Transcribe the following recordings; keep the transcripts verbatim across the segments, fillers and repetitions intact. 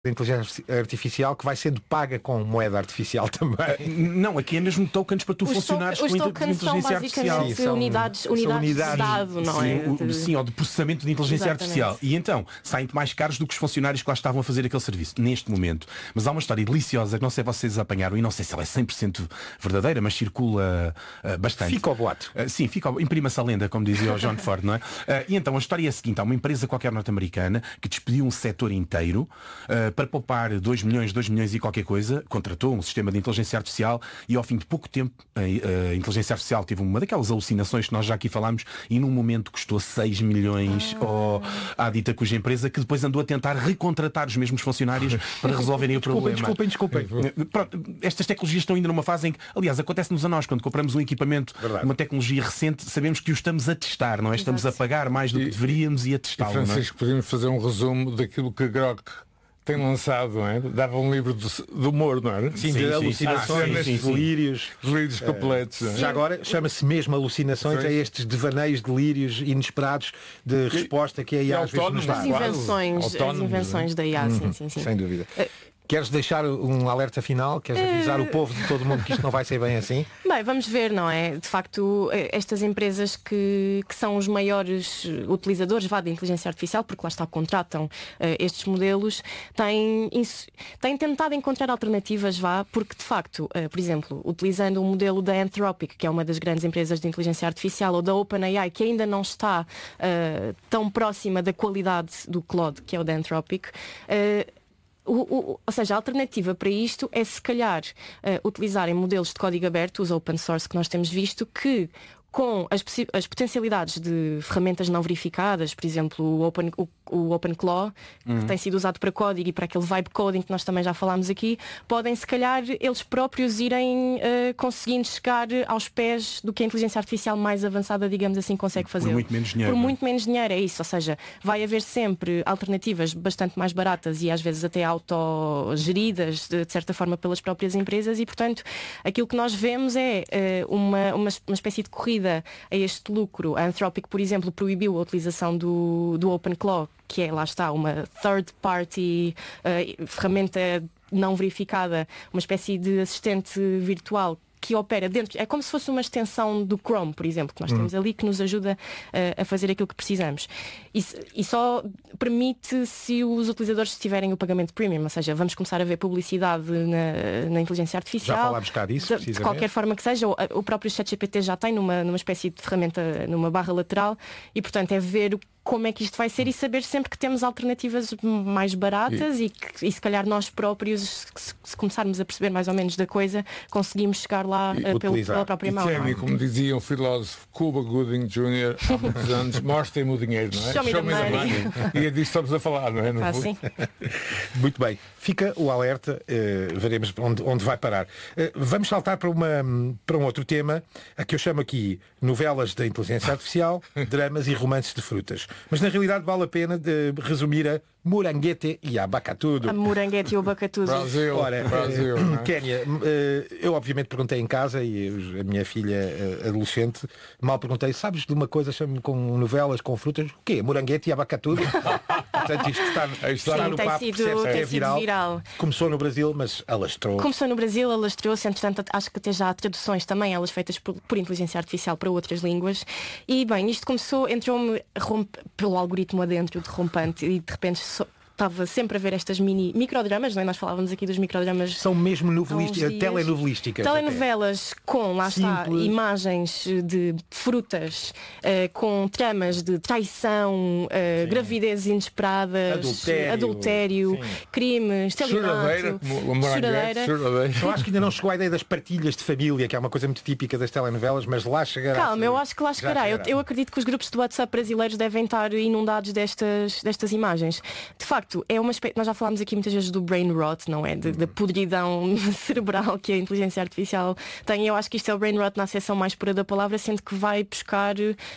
da inteligência artificial que vai sendo paga com moeda artificial também. Uh, não, aqui é mesmo tokens para tu os funcionares to- com os inteligência tokens são artificial. basicamente são, unidades, unidades, unidades de dado, não sim, é? O, sim, ou de processamento de inteligência Exatamente. artificial. E então, saem-te mais caros do que os funcionários que lá estavam a fazer aquele serviço, neste momento. Mas há uma história deliciosa que não sei se vocês apanharam, e não sei se ela é cem por cento verdadeira, mas circula uh, bastante. Fica ao boato. Uh, sim, fica ao... imprima-se a lenda, como dizia o John Ford, não é? Uh, e então, a história é a seguinte: há uma empresa qualquer norte-americana que despediu um setor inteiro uh, para poupar dois milhões, dois milhões e qualquer coisa, contratou um sistema de inteligência artificial e ao fim de pouco tempo a, a inteligência artificial teve uma daquelas alucinações que nós já aqui falámos e num momento custou seis milhões ah. ao, à dita cuja empresa, que depois andou a tentar recontratar os mesmos funcionários para resolverem o problema. Desculpem, desculpem, desculpem. Pronto, estas tecnologias estão ainda numa fase em que, aliás, acontece-nos a nós, quando compramos um equipamento, Verdade. uma tecnologia recente, sabemos que o estamos a testar, não é? Estamos Exato. a pagar mais do que deveríamos e a testá-lo. E Francisco, não é? podemos fazer um resumo daquilo que a Grok tem lançado, não é? Dava um livro de, de humor, não é? Sim, sim, de alucinações, ah, sim, sim, delírios. Delírios completos. Uh, já agora chama-se mesmo alucinações sim. a estes devaneios, delírios inesperados de resposta que a I A às vezes nos dá. As invenções, as invenções da I A, sim, sim, sim. Sem dúvida. Uh, Queres deixar um alerta final? Queres avisar uh... o povo de todo mundo que isto não vai ser bem assim? Bem, vamos ver, não é? De facto, estas empresas que, que são os maiores utilizadores vá, da inteligência artificial, porque lá está, contratam uh, estes modelos, têm, têm tentado encontrar alternativas, vá, porque de facto, uh, por exemplo, utilizando o modelo da Anthropic, que é uma das grandes empresas de inteligência artificial, ou da OpenAI, que ainda não está uh, tão próxima da qualidade do Claude, que é o da Anthropic, uh, O, o, ou seja, a alternativa para isto é se calhar uh, utilizarem modelos de código aberto, os open source que nós temos visto, que com as, as potencialidades de ferramentas não verificadas, por exemplo o, Open, o, o OpenClaw, uhum. que tem sido usado para código e para aquele vibe coding que nós também já falámos aqui, podem se calhar eles próprios irem uh, conseguindo chegar aos pés do que a inteligência artificial mais avançada, digamos assim, consegue fazer. Por muito menos dinheiro. Por muito menos dinheiro, é isso. Ou seja, vai haver sempre alternativas bastante mais baratas e às vezes até autogeridas, de, de certa forma, pelas próprias empresas e, portanto, aquilo que nós vemos é uh, uma, uma, uma espécie de corrida a este lucro. A Anthropic, por exemplo, proibiu a utilização do, do OpenClaw, que é, lá está, uma third party uh, ferramenta não verificada, uma espécie de assistente virtual que opera dentro, é como se fosse uma extensão do Chrome, por exemplo, que nós hum. temos ali, que nos ajuda uh, a fazer aquilo que precisamos. E, e só permite se os utilizadores tiverem o pagamento premium, ou seja, vamos começar a ver publicidade na, na inteligência artificial. Já falámos cá disso, de, de qualquer forma que seja, o, o próprio ChatGPT já tem numa, numa espécie de ferramenta, numa barra lateral, e portanto é ver o como é que isto vai ser e saber sempre que temos alternativas mais baratas e, e, que, e se calhar nós próprios, se, se começarmos a perceber mais ou menos da coisa, conseguimos chegar lá uh, pelo, pela própria e mão. Kemi, como dizia um filósofo, Cuba Gooding Júnior há muitos anos, mostrem-me o dinheiro, não é? Show me the money. E é disso que estamos a falar, não é? Não ah, sim. Muito bem, fica o alerta, uh, veremos onde, onde vai parar. Uh, vamos saltar para, uma, para um outro tema, a que eu chamo aqui novelas da inteligência artificial, dramas e romances de frutas. Mas na realidade vale a pena de resumir a moranguete e abacatudo. A moranguete e o abacatudo. Brasil, Ora, Brasil. Uh, Kénia, uh, eu obviamente perguntei em casa e a minha filha uh, adolescente, mal perguntei, sabes de uma coisa, chamo-me com novelas, com frutas, o quê? Moranguete e abacatudo? Portanto, isto está, está Sim, no tem papo, sido, percebe-se que tem é viral. viral. Começou no Brasil, mas alastrou. Começou no Brasil, alastrou-se, entretanto acho que até já há traduções também, elas feitas por, por inteligência artificial para outras línguas. E bem, isto começou, entrou-me romp, pelo algoritmo adentro de rompante e de repente so, estava sempre a ver estas mini microdramas, não é? Nós falávamos aqui dos microdramas. São mesmo novelísticas, telenovelísticas. Telenovelas até. Com, lá Simples. Está, imagens de frutas, uh, com tramas de traição, uh, gravidezes inesperadas, adultério, adultério crimes, choradeira, choradeira. choradeira. Eu acho que ainda não chegou à ideia das partilhas de família, que é uma coisa muito típica das telenovelas, mas lá chegará. Calma, eu acho que lá chegará. Eu, eu acredito que os grupos de WhatsApp brasileiros devem estar inundados destas, destas imagens. De facto, é uma espécie, nós já falámos aqui muitas vezes do brain rot, não é? Da podridão cerebral que a inteligência artificial tem. Eu acho que isto é o brain rot na acessão mais pura da palavra, sendo que vai buscar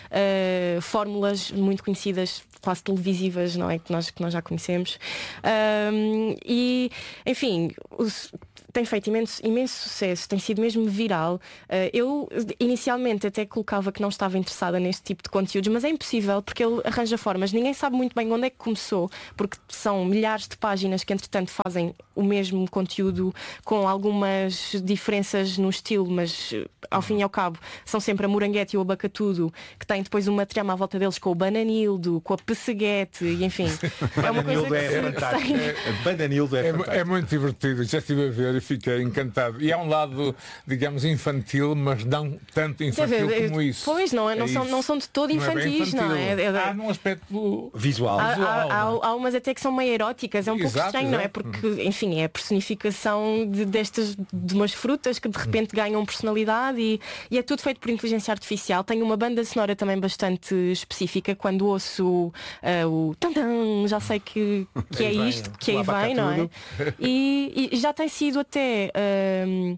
uh, fórmulas muito conhecidas, quase televisivas, não é? Que nós, que nós já conhecemos. Um, e, enfim, os, tem feito imenso, imenso sucesso, tem sido mesmo viral. Uh, eu inicialmente até colocava que não estava interessada neste tipo de conteúdos, mas é impossível porque ele arranja formas. Ninguém sabe muito bem onde é que começou, porque são milhares de páginas que entretanto fazem o mesmo conteúdo com algumas diferenças no estilo, mas ao fim e ao cabo são sempre a Moranguete e o Abacatudo, que tem depois uma trama à volta deles com o Bananildo, com a Pesseguete, e enfim, é uma coisa que é se- fantástico. tem- Bananildo é É, fantástico. é muito divertido, já estive a ver e fiquei encantado. E há um lado, digamos, infantil, mas não tanto infantil como isso. Pois não, é, não, É são, isso. não são de todo Não é bem infantis, não é? infantil. É- é- Há num aspecto Visual. Há, visual, há- há- não é? há umas até que são meio eróticas, é um pouco Exato, estranho, não é? exato. Porque, enfim, é a personificação de, destas, de umas frutas que de repente ganham personalidade e, e é tudo feito por inteligência artificial. Tem uma banda sonora também bastante específica. Quando ouço ah, o tan-tan, já sei que, que é Aí vem, isto, que aí o vem, não é? abacatudo. E, e já tem sido até ahm,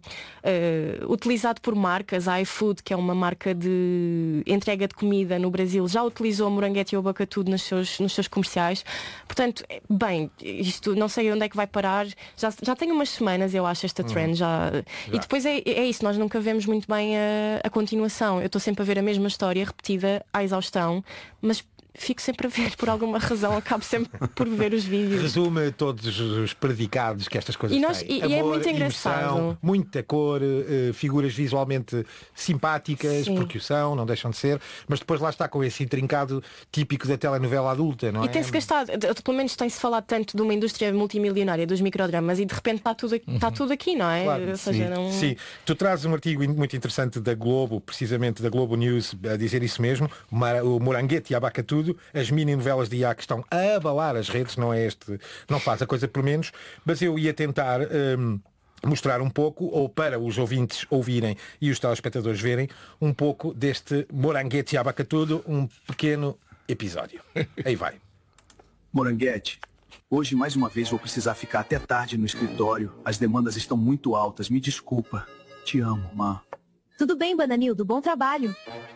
ah, utilizado por marcas. A iFood, que é uma marca de entrega de comida no Brasil, já utilizou a Moranguete e o Abacatudo nos seus, nos seus comerciais. Portanto, é- bem, isto não sei onde é que vai parar. Já, já tem umas semanas, eu acho, esta trend. Já... E depois é, é isso, nós nunca vemos muito bem a, a continuação. Eu estou sempre a ver a mesma história repetida à exaustão, mas fico sempre a ver por alguma razão, acabo sempre por ver os vídeos. Resume todos os predicados que estas coisas E nós- têm. e- e é Amor, muito engraçado. emoção, muita cor, eh, figuras visualmente simpáticas, Sim. porque o são, não deixam de ser, mas depois lá está com esse intrincado típico da telenovela adulta, não é? E tem-se gastado, de- pelo menos tem-se falado tanto de uma indústria multimilionária dos microdramas e de repente está tudo, aqui- está tudo aqui, não é? Claro, Ou seja, sim. não... Sim, tu trazes um artigo in- muito interessante da Globo, precisamente da Globo News, a dizer isso mesmo, o Mar- o Moranguete e Abacatudo, as mini-novelas de I A que estão a abalar as redes, não é este, não faz a coisa por menos, mas eu ia tentar hum, mostrar um pouco, ou para os ouvintes ouvirem e os telespectadores verem, um pouco deste Moranguete e Abacatudo, um pequeno episódio. Aí vai. Moranguete, hoje mais uma vez vou precisar ficar até tarde no escritório. As demandas estão muito altas, me desculpa. Te amo, Má. Tudo bem, Bananildo, bom trabalho.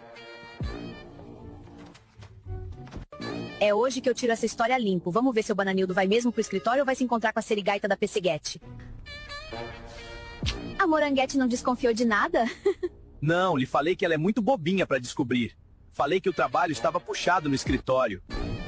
É hoje que eu tiro essa história limpo. Vamos ver se o Bananildo vai mesmo pro escritório ou vai se encontrar com a serigaita da Pesseguete. A Moranguete não desconfiou de nada? Não, lhe falei que ela é muito bobinha pra descobrir. Falei que o trabalho estava puxado no escritório.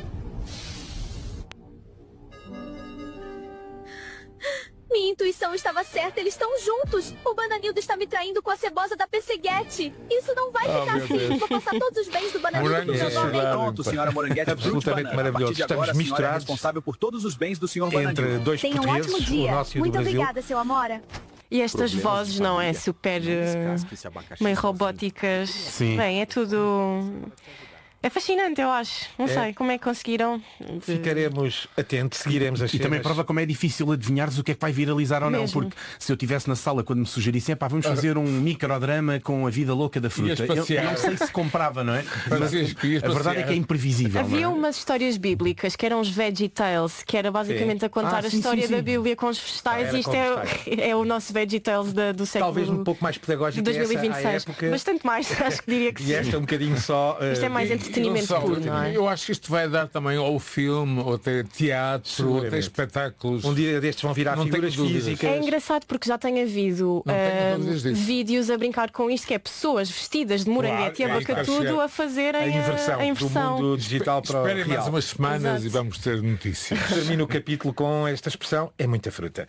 Minha intuição estava certa, eles estão juntos. O Bananildo está me traindo com a cebosa da Pesseguete. Isso não vai Oh, ficar meu assim. Deus. Vou passar todos os bens do Bananildo pro meu Moranguete. nome. Claro. Pronto, senhora Moranguete. Absolutamente Fruit Banana. maravilhoso. A partir de Estamos agora, a senhora é misturados responsável por todos os bens do senhor Entre Bananildo. dois Tenha um portugueses, ótimo o dia. nosso e o do Muito Brasil. obrigada, seu Amora. E estas Problemas de vozes, não é? família. Super eh, esse abacaxi meio sozinho. robóticas. Sim. Bem, é tudo. É fascinante, eu acho. Não sei como é que conseguiram. Ficaremos atentos, seguiremos as E também cenas. prova como é difícil adivinhares o que é que vai viralizar ou não, Mesmo. porque se eu estivesse na sala quando me sugerissem, pá, vamos fazer um microdrama com a vida louca da fruta. Eu, passear. eu não sei se comprava, não é? Mas Francisco, ias a verdade passear. é que é imprevisível. Havia não é? umas histórias bíblicas que eram os Veggie Tales, que era basicamente a contar Ah, a sim, história sim, sim. da Bíblia com os vegetais. Era E isto com é, vegetais. é o nosso Veggie Tales da- do século Talvez um pouco mais de pedagógico dois mil e vinte e essa, à seis. época. Bastante mais, acho que diria que E sim. esta é um bocadinho só. Isto é eh, mais E- e entretenimento não só, puro, não é? Eu acho que isto vai dar também ao filme, ou até teatro, ou até Seguramente. espetáculos. Um dia destes vão virar Não tenho figuras dúvidas. físicas. É engraçado porque já tem havido Não tenho ah, dúvidas disso. vídeos a brincar com isto, que é pessoas vestidas de moranguete Claro, e é, claro, abacatudo chegar. a fazerem A inversão, a inversão. do mundo digital para o Esperem mais real. umas semanas Exato. e vamos ter notícias. Termino o capítulo com esta expressão, é muita fruta.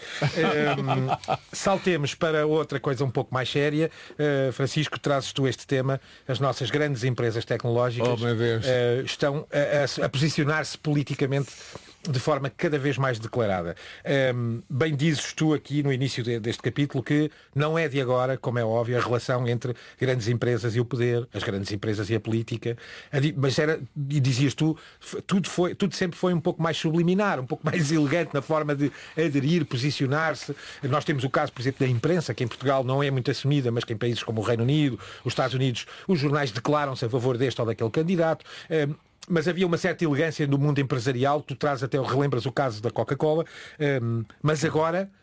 Ahm, saltemos para outra coisa um pouco mais séria. Uh, Francisco, trazes tu este tema. As nossas grandes empresas tecnológicas Oh, meu Deus. uh, estão a, a- a posicionar-se politicamente de forma cada vez mais declarada. Um, bem dizes tu aqui no início de- deste capítulo que não é de agora, como é óbvio, a relação entre grandes empresas e o poder, as grandes empresas e a política, A di- mas era, e dizias tu, f- tudo, foi, tudo sempre foi um pouco mais subliminar, um pouco mais elegante na forma de aderir, posicionar-se. Nós temos o caso, por exemplo, da imprensa, que em Portugal não é muito assumida, mas que em países como o Reino Unido, os Estados Unidos, os jornais declaram-se a favor deste ou daquele candidato. Um, mas havia uma certa elegância no mundo empresarial. Tu trazes até, relembras o caso da Coca-Cola, um, mas agora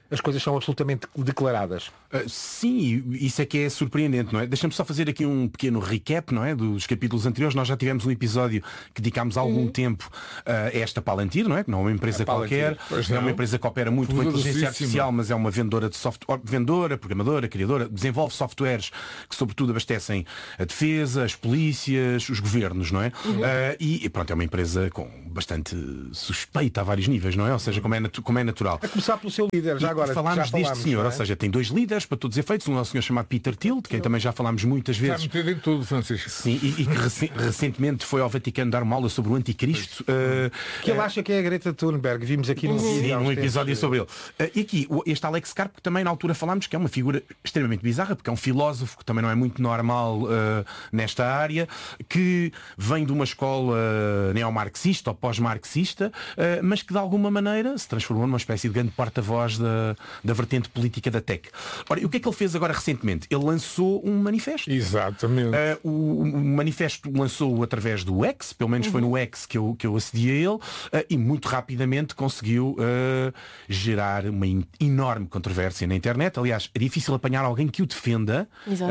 as coisas são absolutamente declaradas. Uh, sim, isso é que é surpreendente, não é? Deixa-me só fazer aqui um pequeno recap, não é? Dos capítulos anteriores. Nós já tivemos um episódio que dedicámos algum uhum. tempo uh, a esta Palantir, não é? Que não é uma empresa qualquer, é uma empresa que opera muito com a inteligência artificial, mas é uma vendedora de software, vendedora, programadora, criadora, desenvolve softwares que sobretudo abastecem a defesa, as polícias, os governos, não é? Uhum. Uh, e, e pronto, é uma empresa com bastante suspeita a vários níveis, não é? Ou seja, como é, natu- como é natural. A começar pelo seu líder, já agora. Falámos já deste falámos, senhor, é? ou seja, tem dois líderes, para todos os efeitos, um é o senhor chamado Peter Thiel, de quem também já falámos muitas vezes. Está metido em tudo, Francisco. Sim, e, e que rec- recentemente foi ao Vaticano dar uma aula sobre o anticristo. Uh, que ele uh, acha que é a Greta Thunberg, vimos aqui num Sim, vídeo. um episódio sobre ele. Uh, e aqui, este Alex Karp, que também na altura falámos que é uma figura extremamente bizarra, porque é um filósofo que também não é muito normal uh, nesta área, que vem de uma escola uh, neomarxista ou pós-marxista, uh, mas que de alguma maneira se transformou numa espécie de grande porta-voz da, da vertente política da tech. Ora, e o que é que ele fez agora recentemente? Ele lançou um manifesto. Exatamente. Uh, o, o manifesto lançou através do X, pelo menos uhum. foi no X que eu, que eu acedi a ele, uh, e muito rapidamente conseguiu uh, gerar uma in- enorme controvérsia na internet. Aliás, é difícil apanhar alguém que o defenda.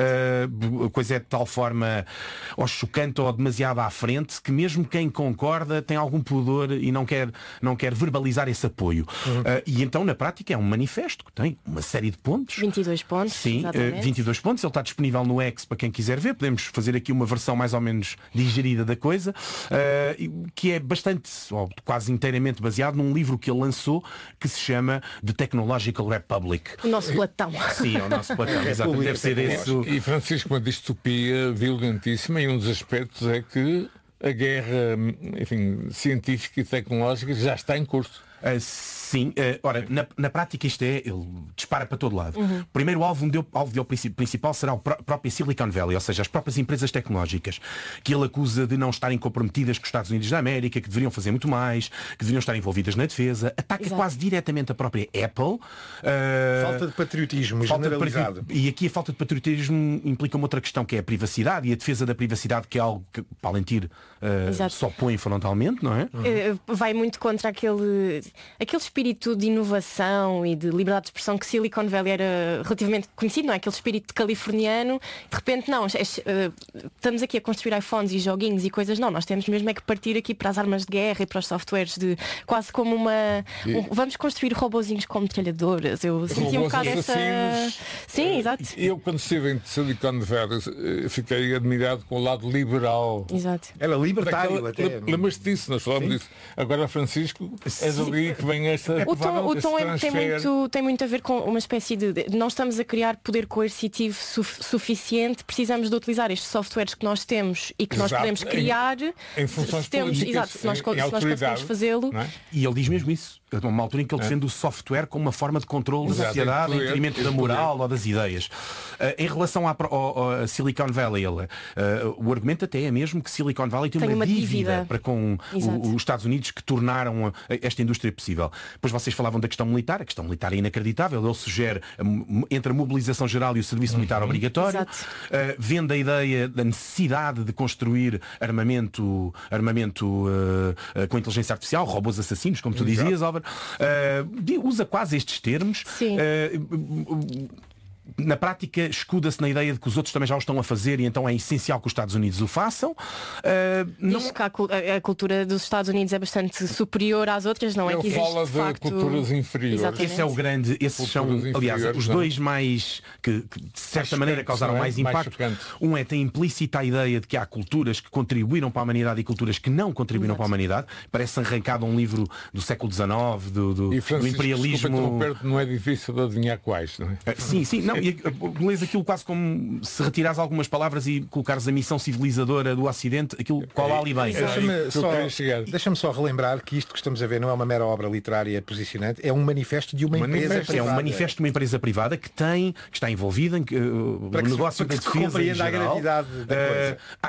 Uh, a coisa é de tal forma ou chocante ou demasiado à frente que mesmo quem concorda tem algum pudor e não quer, não quer verbalizar esse apoio. Uhum. Uh, e então, na prática, é um manifesto que tem uma série de pontos. vinte e dois pontos. Sim, uh, vinte e dois pontos. Ele está disponível no X para quem quiser ver. Podemos fazer aqui uma versão mais ou menos digerida da coisa, uh, que é bastante, ou quase inteiramente baseado num livro que ele lançou que se chama The Technological Republic. O nosso Platão. Sim, é o nosso Platão. Exatamente. Deve ser esse. E Francisco, uma distopia violentíssima, e um dos aspectos é que a guerra, enfim, científica e tecnológica já está em curso. Uh, sim, uh, ora, na, na prática isto é, ele dispara para todo lado. Uhum. Primeiro o alvo, dele, alvo dele principal será o pró- próprio Silicon Valley, ou seja, as próprias empresas tecnológicas, que ele acusa de não estarem comprometidas com os Estados Unidos da América, que deveriam fazer muito mais, que deveriam estar envolvidas na defesa. Ataca Exato. quase diretamente a própria Apple. Uh, falta de patriotismo falta generalizado. De, e aqui a falta de patriotismo implica uma outra questão, que é a privacidade e a defesa da privacidade, que é algo que Palantir uh, só põe frontalmente, não é? Uhum. Uh, vai muito contra aquele... aquele espírito de inovação e de liberdade de expressão que Silicon Valley era relativamente conhecido, não é? Aquele espírito californiano. De repente, não, estamos aqui a construir iPhones e joguinhos e coisas, não, nós temos mesmo é que partir aqui para as armas de guerra e para os softwares, de quase como uma... Um, vamos construir robozinhos com metralhadoras. Eu senti um bocado essa... Sim, exato. Eu, quando estive em Silicon Valley, fiquei admirado com o lado liberal. Exato. Era libertário até. Lembras-te disso, nós falamos disso. Agora, Francisco, és ali que vem esta... O tom, o tom é, tem, muito, tem muito a ver com uma espécie de... de nós estamos a criar poder coercitivo suf, suficiente, precisamos de utilizar estes softwares que nós temos e que Exato. nós podemos criar em, em funções se temos, políticas, exato, se nós, em, se nós conseguimos fazê-lo. É? E ele diz mesmo isso. É uma altura em que ele defende é. o software como uma forma de controle da sociedade, em detrimento da moral ou das ideias. Uh, em relação à, ao, ao Silicon Valley, ele, uh, o argumento até é mesmo que Silicon Valley tem, tem uma, uma dívida, dívida para com o, os Estados Unidos, que tornaram a, esta indústria possível. Depois vocês falavam da questão militar. A questão militar é inacreditável. Ele sugere entre a mobilização geral e o serviço uhum. militar obrigatório. Uh, vende a ideia da necessidade de construir armamento, armamento uh, uh, com inteligência artificial, robôs assassinos, como tu Exato. dizias, Álvaro. Uh, usa quase estes termos. Sim. Uh, na prática escuda-se na ideia de que os outros também já o estão a fazer e então é essencial que os Estados Unidos o façam. Uh, não... Diz que a, a cultura dos Estados Unidos é bastante superior às outras, não é? Ele que existe, fala de, de facto... culturas inferiores. Exatamente. Esse é o grande, esses culturas são, aliás, os dois mais que, que de certa mais maneira causaram é? mais impacto. Mais um é tem implícita a ideia de que há culturas que contribuíram para a humanidade e culturas que não contribuíram Exato. para a humanidade. Parece arrancado um livro do século dezenove, do, do, e Francisco, do imperialismo. Não é difícil de adivinhar quais, não é? Sim, sim, não. E, lês aquilo quase como se retirares algumas palavras e colocares a missão civilizadora do Ocidente, aquilo cola ali bem. Deixa-me só, deixa-me só relembrar que isto que estamos a ver não é uma mera obra literária posicionante, é um manifesto de uma manifesto, empresa privada. É um manifesto de uma empresa privada que tem, que está envolvida em uh, para o que negócio se, da que defesa compreenda em a geral. gravidade da coisa. Uh, ah, e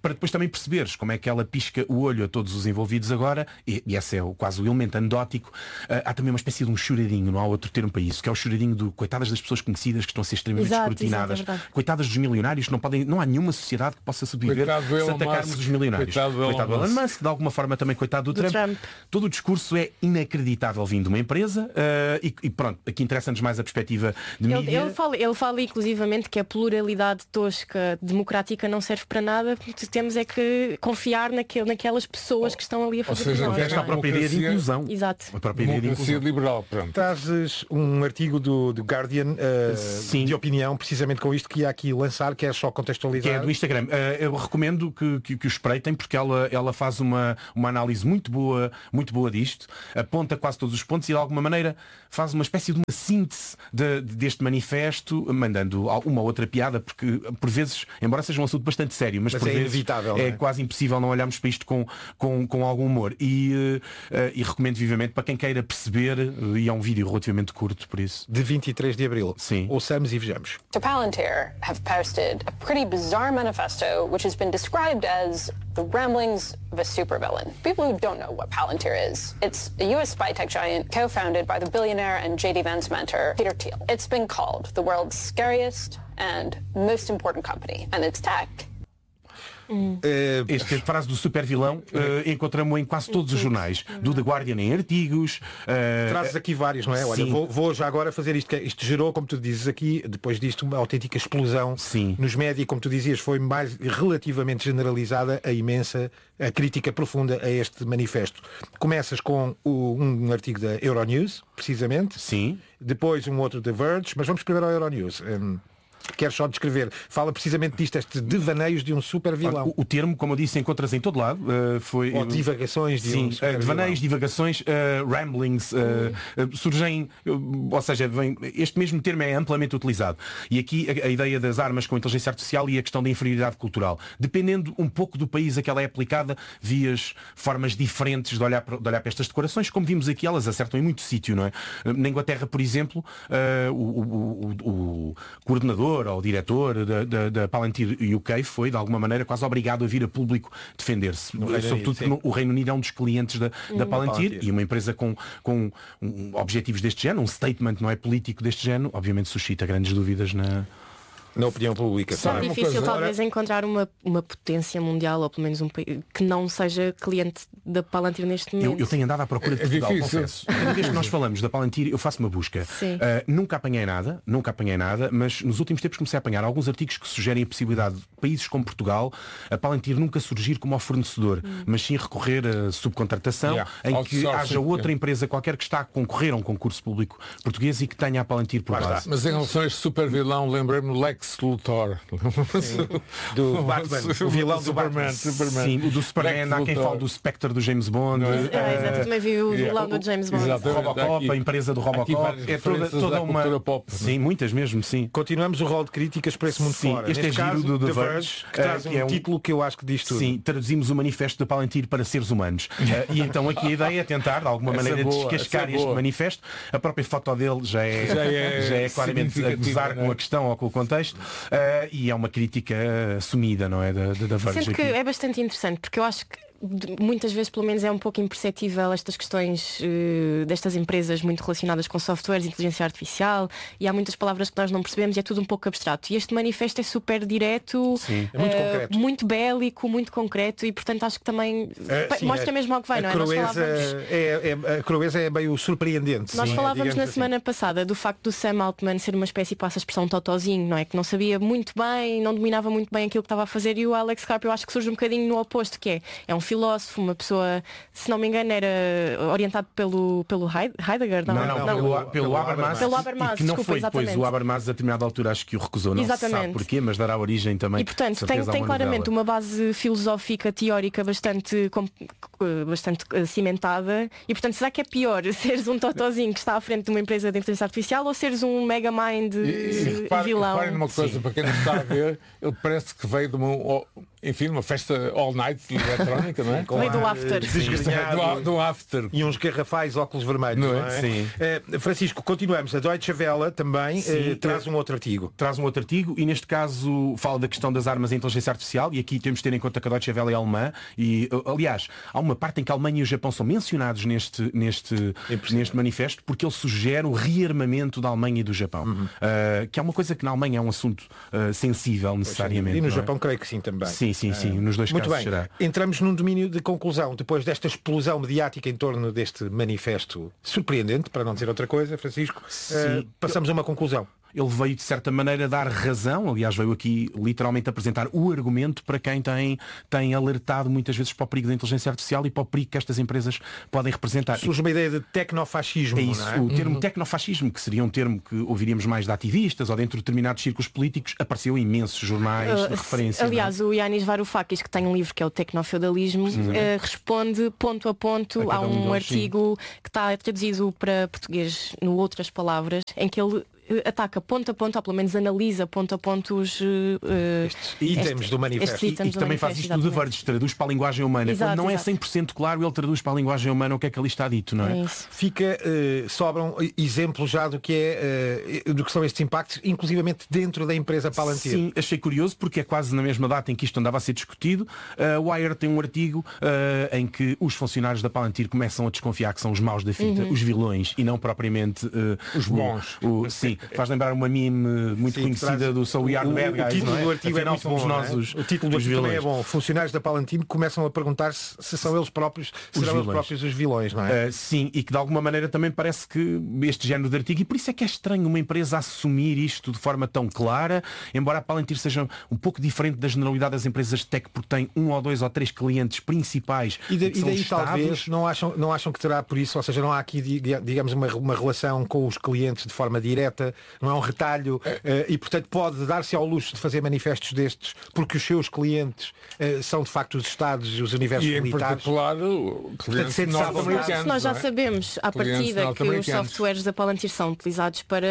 para depois também perceberes como é que ela pisca o olho a todos os envolvidos agora, e, e esse é o, quase o elemento anedótico. Uh, há também uma espécie de um choradinho, não há outro termo para isso, que é o choradinho do coitadas das pessoas conhecidas que estão a ser extremamente Exato, escrutinadas, exato, é coitadas dos milionários que não podem, não há nenhuma sociedade que possa sobreviver se atacarmos os milionários. Coitado do Elon, coitado do Elon Musk, de alguma forma também coitado do, do Trump. Trump. Todo o discurso é inacreditável vindo de uma empresa uh, e, e pronto, aqui interessa-nos mais a perspectiva de Ele, mídia. ele, fala, ele fala inclusivamente que a pluralidade tosca democrática não serve para nada, porque temos é que confiar naquele, naquelas pessoas que estão ali a fazer seja, por nós, Esta é a não é? própria ideia de inclusão. Exato. A própria ideia de Democracia inclusão. liberal, pronto. Trazes um artigo do, do Guardian uh, Sim. de opinião, precisamente com isto que ia aqui lançar, que é só contextualizar. Que é do Instagram. Uh, eu recomendo que, que, que o espreitem, porque ela, ela faz uma, uma análise muito boa, muito boa disto, aponta quase todos os pontos e de alguma maneira faz uma espécie de uma síntese de, de, deste manifesto, mandando uma ou outra piada, porque por vezes, embora seja um assunto bastante sério, mas, Mas por é vezes inevitável, é, não é? quase impossível não olharmos para isto com, com, com algum humor. E, uh, uh, e recomendo vivamente para quem queira perceber, uh, e é um vídeo relativamente curto, por isso. De vinte e três de abril. Sim. Ouçamos e vejamos. So Palantir have posted a pretty bizarre manifesto which has been described as the ramblings of a supervillain. People who don't know what Palantir is, it's a U S spy tech giant co-founded by the billionaire and J D Vance mentor Peter Thiel. It's been called the world's scariest and most important company, and its tech. Uh, Esta frase do super vilão uh, encontramos em quase todos os jornais, do The Guardian em artigos. Uh, Trazes aqui vários, não é? Olha, sim. vou, vou já agora fazer isto, que isto gerou, como tu dizes aqui, depois disto, uma autêntica explosão Sim. nos média, e como tu dizias, foi mais relativamente generalizada a imensa, a crítica profunda a este manifesto. Começas com o, um artigo da Euronews, precisamente, Sim. depois um outro da Verge, mas vamos primeiro ao Euronews. Um, Quero só descrever. Fala precisamente disto, estes devaneios de um super vilão. O, o termo, como eu disse, encontra-se em todo lado. Uh, foi, Ou divagações de Sim, um super uh, devaneios, vilão. divagações, uh, ramblings, uh, uh, surgem, uh, ou seja, vem, este mesmo termo é amplamente utilizado. E aqui a, a ideia das armas com inteligência artificial e a questão da inferioridade cultural. Dependendo um pouco do país a que ela é aplicada, vias formas diferentes de olhar, para, de olhar para estas decorações. Como vimos aqui, elas acertam em muito sítio, não é? Na Inglaterra, por exemplo, uh, o, o, o, o coordenador ou o diretor da, da, da Palantir U K foi, de alguma maneira, quase obrigado a vir a público defender-se. Sobretudo Unido, o Reino Unido é um dos clientes da, da Palantir, Palantir. E uma empresa com, com um, objetivos deste género, um statement não é político deste género, obviamente suscita grandes dúvidas na... Na opinião pública. É Sabe? difícil coisa, talvez encontrar uma, uma potência mundial, ou pelo menos um país que não seja cliente da Palantir neste momento. Eu, eu tenho andado à procura de É Portugal, difícil. confesso. Cada vez que nós falamos da Palantir, eu faço uma busca. Sim. Uh, nunca apanhei nada, nunca apanhei nada, mas nos últimos tempos comecei a apanhar alguns artigos que sugerem a possibilidade de países como Portugal, a Palantir nunca surgir como ao fornecedor, Hum. mas sim recorrer a subcontratação, Yeah. em que Outsourcing, haja outra yeah. empresa qualquer que está a concorrer a um concurso público português e que tenha a Palantir por base. Mas em relação a este super vilão, lembrei-me do Lex Luthor. Do Batman, o vilão do Superman, Batman. Superman. Sim, o do Superman, Lex há quem Luthor. fale do Spectre do James Bond. Não é? uh, Ah, exato, eu também vi o Yeah. vilão do James Bond. Exato. Robocop, Aqui- a empresa do aqui Robocop, várias é toda, referências toda à uma. cultura pop, não é? Sim, muitas mesmo, sim. Continuamos o rol de críticas para esse mundo Sim, fora. este Neste é giro caso, do The The Verge, Verge, que eh, traz que um é um- título que eu acho que diz tudo. Sim, traduzimos o manifesto da Palantir para seres humanos. Eh, e então aqui a ideia é tentar, de alguma Essa maneira, é boa, descascar essa é este boa. manifesto. A própria foto dele já é, Já é já é claramente a significativa, gozar não é? com a questão ou com o contexto. Eh, e é uma crítica assumida, não é? Da, da, da Verge Sendo que aqui. é bastante interessante, porque eu acho que de- muitas vezes, pelo menos, é um pouco imperceptível estas questões eh, destas empresas muito relacionadas com softwares, inteligência artificial, e há muitas palavras que nós não percebemos e é tudo um pouco abstrato. E este manifesto é super direto, Sim, é muito eh, concreto. muito bélico, muito concreto, e portanto acho que também É, pa- sim, mostra é- mesmo ao que vai, a não é? Nós crueza falávamos- é, é- a crueza é meio surpreendente. Nós sim, falávamos digamos na assim. semana passada do facto do Sam Altman ser uma espécie, passa a expressão totozinho, não é? Que não sabia muito bem, não dominava muito bem aquilo que estava a fazer, e o Alex Karp eu acho que surge um bocadinho no oposto, que é, é um filósofo, uma pessoa, se não me engano, era orientado pelo, pelo Heid- Heidegger, não? Não, não, não, pelo, pelo- pelo, pelo Habermas, Habermas. Pelo Habermas, e que não desculpa, foi depois exatamente. o Habermas a determinada altura acho que o recusou, não se Exatamente. sabe porquê, mas dará origem também. E portanto de tem, certeza, a tem uma claramente novela. uma base filosófica, teórica bastante, com- bastante eh, cimentada. E portanto, será que é pior seres um totozinho que está à frente de uma empresa de inteligência artificial ou seres um mega mind E, e eh, reparem, vilão? reparem numa coisa, para quem não está a ver, ele parece que veio de uma. enfim, uma festa all night eletrónica, não é? Com Lei do after. Desgrenhado, do, do after. E uns garrafais óculos vermelhos, Não é? não é? Sim. Uh, Francisco, continuamos. A Deutsche Welle também Sim, uh, traz um outro artigo. Traz um outro artigo e neste caso fala da questão das armas em inteligência artificial e aqui temos de ter em conta que a Deutsche Welle é alemã e, aliás, há uma parte em que a Alemanha e o Japão são mencionados neste, neste, neste manifesto porque ele sugere o rearmamento da Alemanha e do Japão. Uhum. Uh, que é uma coisa que na Alemanha é um assunto uh, sensível necessariamente. E no não é? Japão creio que sim também. Sim, sim, sim. Uh, nos dois muito casos bem. será. Entramos num domínio de conclusão, depois desta explosão mediática em torno deste manifesto surpreendente, para não dizer outra coisa, Francisco, uh, passamos a uma conclusão. Ele veio, de certa maneira, dar razão, aliás, veio aqui literalmente apresentar o argumento para quem tem, tem alertado muitas vezes para o perigo da inteligência artificial e para o perigo que estas empresas podem representar. Surge uma ideia de tecnofascismo, é isso, não é? O termo uhum. tecnofascismo, que seria um termo que ouviríamos mais de ativistas ou dentro de determinados círculos políticos, apareceu em imensos jornais uh, de referência. Aliás, não? o Yanis Varoufakis, que tem um livro que é o Tecnofeudalismo, uh, responde ponto a ponto a, a um, um deles, artigo sim. que está traduzido para português no Outras Palavras, em que ele ataca ponto a ponto, ou pelo menos analisa ponto a ponto os uh, itens este, do manifesto. E, e que também faz isto do The Verge, traduz para a linguagem humana. Exato, Quando não exato. é cem por cento claro, ele traduz para a linguagem humana o que é que ali está dito, não é? é Fica, uh, sobram exemplos já do que é uh, do que são estes impactos, inclusivamente dentro da empresa Palantir. Sim, achei curioso porque é quase na mesma data em que isto andava a ser discutido. Uh, o Wire tem um artigo uh, em que os funcionários da Palantir começam a desconfiar que são os maus da fita, uhum. os vilões, e não propriamente uh, os bons. O, o, sim, faz lembrar uma meme muito sim, conhecida do So We Are the Bad Guys. O título não é? do artigo Afinal, é muito somos bom, nós é? os, o título do os artigo também vilões. é bom. Funcionários da Palantir começam a perguntar-se se são eles próprios, Os serão vilões. eles próprios os vilões, não é? Uh, sim, e que de alguma maneira também parece que este género de artigo, e por isso é que é estranho uma empresa assumir isto de forma tão clara, embora a Palantir seja um pouco diferente da generalidade das empresas de tech, porque tem um ou dois ou três clientes principais. E, de, que e são daí estados. talvez não acham, não acham que terá por isso, ou seja, não há aqui digamos uma, uma relação com os clientes de forma direta, não é um retalho uh, e portanto pode dar-se ao luxo de fazer manifestos destes porque os seus clientes uh, são de facto os Estados, os universos e militares. Em particular, clientes norte-americanos. Se nós já é? sabemos à partida que os softwares da Palantir são utilizados para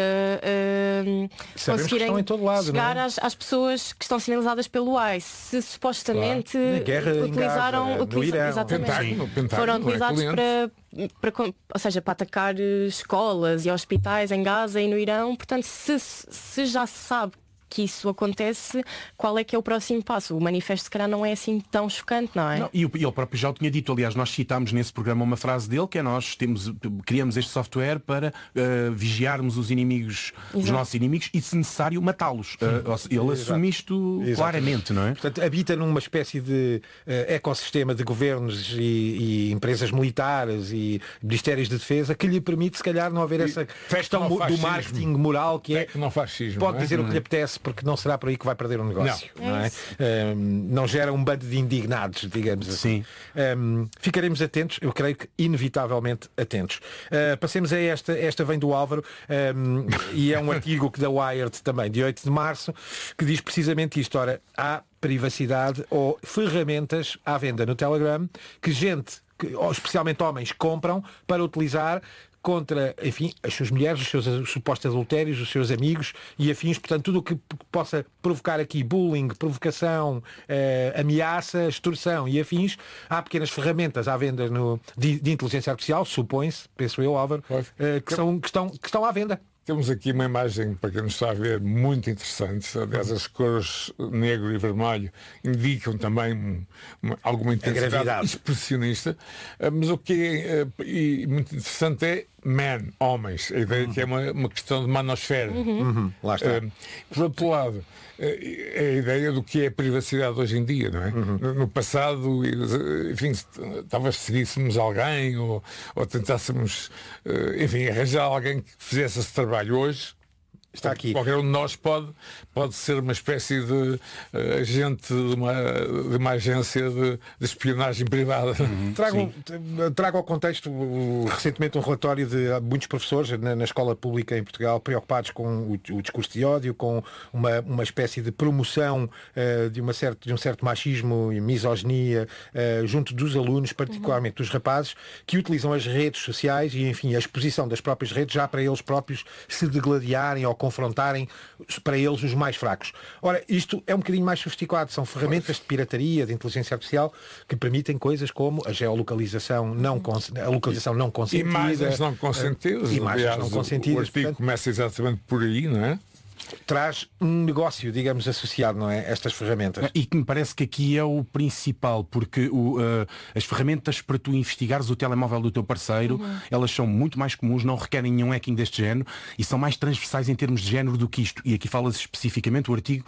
uh, conseguirem em todo lado, chegar não é? às, às pessoas que estão sinalizadas pelo A I. Se supostamente claro. guerra utilizaram, Gaza, utiliza, exatamente, Pentágono, Pentágono, foram utilizados é para Para, ou seja, para atacar escolas e hospitais em Gaza e no Irão. Portanto, se, se já se sabe que isso acontece, qual é que é o próximo passo? O manifesto se calhar não é assim tão chocante, não é? Não, e ele próprio já o tinha dito, aliás, nós citámos nesse programa uma frase dele, que é nós temos, criamos este software para uh, vigiarmos os inimigos, Exato. os nossos inimigos e, se necessário, matá-los. Uh, ele Exato. assume isto Exato. claramente, não é? Portanto, habita numa espécie de uh, ecossistema de governos e, e empresas militares e ministérios de defesa que lhe permite, se calhar, não haver essa questão do marketing moral que é, pode dizer é? o que lhe apetece, porque não será por aí que vai perder um negócio. Não, não, é é? um, não gera um bando de indignados, digamos assim. Um, ficaremos atentos, eu creio que inevitavelmente atentos. Uh, passemos a esta, esta vem do Álvaro, um, e é um artigo que da Wired também, de oito de março, que diz precisamente isto. Ora, há privacidade ou ferramentas à venda no Telegram que gente, que, ou especialmente homens, compram para utilizar contra, enfim, as suas mulheres, os seus os supostos adultérios, os seus amigos e afins, portanto, tudo o que possa provocar aqui bullying, provocação, eh, ameaça, extorsão e afins. Há pequenas ferramentas à venda no, de, de inteligência artificial, supõe-se, penso eu, Álvaro, eh, que, são, que, estão, que estão à venda. Temos aqui uma imagem, para quem nos está a ver, muito interessante. Aliás, as cores negro e vermelho indicam também uma, alguma intensidade expressionista. Mas o que é e muito interessante é man, homens. A ideia uhum. que é uma, uma questão de manosfera. Uhum. Uhum. Lá está. Uh, por outro lado, é a ideia do que é a privacidade hoje em dia, não é? Uhum. No, no passado, enfim, talvez seguíssemos alguém ou, ou tentássemos, enfim, arranjar alguém que fizesse esse trabalho. Hoje está aqui. Qualquer um de nós pode, pode ser uma espécie de uh, agente de uma, de uma agência de, de espionagem privada. Uhum. Trago, trago ao contexto uh, recentemente um relatório de uh, muitos professores na, na escola pública em Portugal preocupados com o, o discurso de ódio, com uma, uma espécie de promoção uh, de, uma certa, de um certo machismo e misoginia uh, junto dos alunos, particularmente uhum. dos rapazes, que utilizam as redes sociais e, enfim, a exposição das próprias redes já para eles próprios se degladiarem ou confrontarem para eles os mais fracos. Ora, isto é um bocadinho mais sofisticado. São ferramentas de pirataria, de inteligência artificial, que permitem coisas como a geolocalização não, cons... a localização não consentida. Imagens não consentidas. Imagens Aliás, não consentidas. O artigo portanto, começa exatamente por aí, não é? Traz um negócio, digamos, associado, não é? Estas ferramentas. E que me parece que aqui é o principal, porque o, uh, as ferramentas para tu investigares o telemóvel do teu parceiro, uhum. elas são muito mais comuns, não requerem nenhum hacking deste género e são mais transversais em termos de género do que isto. E aqui falas especificamente o artigo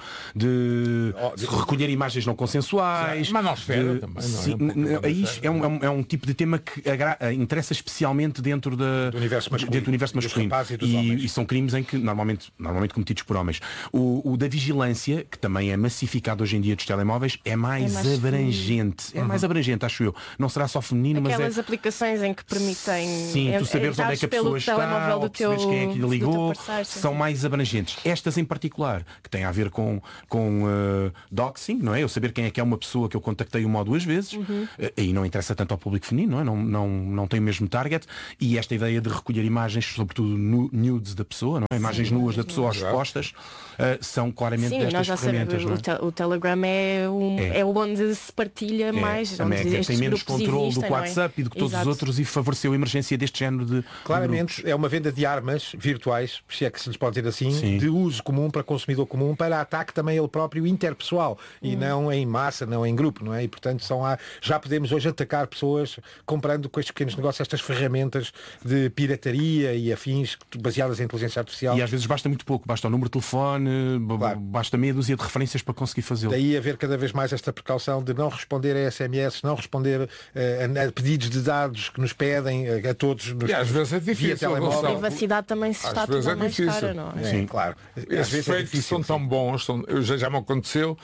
de, oh, de... recolher imagens não consensuais. Mas não espera de... também, Sim, não é? Aí é um, é, um, é um tipo de tema que agra... interessa especialmente dentro, da... do universo masculino. Dentro do universo masculino. E, e, e são crimes em que normalmente, normalmente cometidos por homens. O, o da vigilância, que também é massificado hoje em dia dos telemóveis, é mais, é mais abrangente. Uhum. É mais abrangente, acho eu. Não será só feminino, Aquelas mas Aquelas é... aplicações em que permitem... Sim, tu saberes onde é que a pessoa está, ou teu... quem é que lhe ligou, parceiro, são mais abrangentes. Estas em particular, que têm a ver com, com uh, doxing, não é? Eu saber quem é que é uma pessoa que eu contactei uma ou duas vezes, uhum. uh, aí não interessa tanto ao público feminino, não é? Não, não, não tem o mesmo target. E esta ideia de recolher imagens, sobretudo nudes da pessoa, não é? Imagens Sim, nuas da pessoa às costas, uh, são claramente Sim, destas nós já ferramentas. Sabemos, não é? o, te, o Telegram é, um, é. é onde se partilha é. mais. A Mega tem menos controle do WhatsApp é? e do que todos Exato. os outros e favoreceu a emergência deste género de. Claramente de é uma venda de armas virtuais, se é que se lhes pode dizer assim, Sim. de uso comum para consumidor comum, para ataque também ele próprio interpessoal e hum. não em massa, não em grupo, não é? E portanto são há, já podemos hoje atacar pessoas comprando com estes pequenos negócios estas ferramentas de pirataria e afins baseadas em inteligência artificial. E às vezes basta muito pouco, basta o número de telefone, claro. basta meia dúzia de referências para conseguir fazê-lo. Daí haver cada vez mais esta precaução de não responder a S M S, não responder uh, a pedidos de dados que nos pedem uh, a todos nos, e às vezes é difícil. A privacidade também se está a tornar é mais cara, não é? Sim, claro. Às vezes é difícil, são tão bons, são, já, já me aconteceu,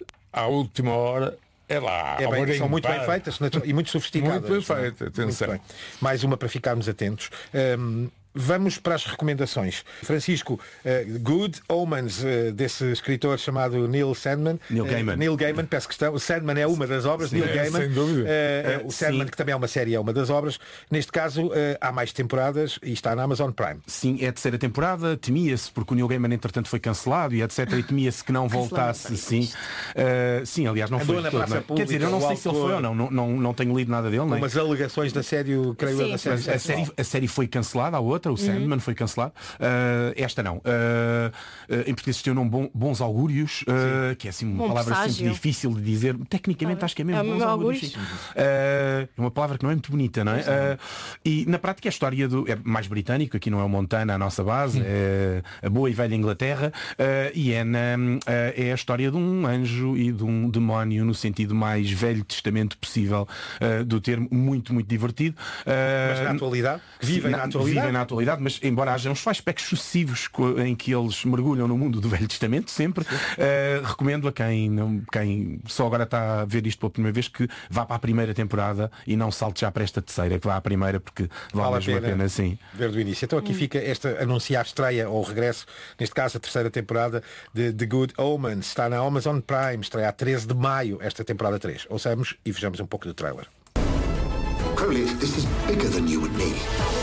à última hora. É lá, é bem, são muito bem feitas e muito sofisticadas. Muito bem feitas, atenção. Muito bem. Mais uma para ficarmos atentos. Um, Vamos para as recomendações. Francisco, uh, Good Omens, uh, desse escritor chamado Neil Sandman. Neil Gaiman. Uh, Neil Gaiman, peço questão. O Sandman é uma das obras, sim, Neil é, Gaiman. Sem dúvida. Uh, é, o Sandman, sim. que também é uma série, é uma das obras. Neste caso, uh, há mais temporadas e está na Amazon Prime. Sim, é a terceira temporada. Temia-se, porque o Neil Gaiman, entretanto, foi cancelado e etcétera. E temia-se que não voltasse. Sim, uh, sim, aliás, não Andou foi todo, não é? Pública, Quer dizer, eu não sei se ele foi ou não. Não, não, não tenho lido nada dele. Nem. Umas alegações da série, creio eu, da série. A série, a série foi cancelada, a outra, o Sandman, uhum. foi cancelado. Uh, esta não. Uh, uh, em português existiam um bom, bons augúrios, uh, que é assim uma bom palavra sempre difícil de dizer. Tecnicamente ah, acho que é mesmo é bons augúrios. É uh, uma palavra que não é muito bonita, não é? Uh, e na prática a história do, é mais britânico, aqui não é o Montana, a nossa base, hum. é a boa e velha Inglaterra, uh, e é, na, uh, é a história de um anjo e de um demónio no sentido mais velho testamento possível uh, do termo, muito, muito divertido. Uh, mas na atualidade? Vivem na, na atualidade? Vivem na atualidade, mas embora haja uns flashbacks sucessivos em que eles mergulham no mundo do Velho Testamento, sempre, uh, recomendo a quem, não, quem só agora está a ver isto pela primeira vez que vá para a primeira temporada e não salte já para esta terceira, que vá à primeira, porque vale, vale mesmo a pena, sim. Ver do início. Então aqui hum. fica esta anunciar a estreia ou o regresso, neste caso a terceira temporada de The Good Omens. Está na Amazon Prime, estreia a treze de maio, esta temporada três. Ouçamos e vejamos um pouco do trailer. Crowley, this is bigger than you and me.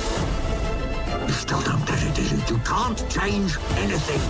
You still don't get it, do you? You can't change anything.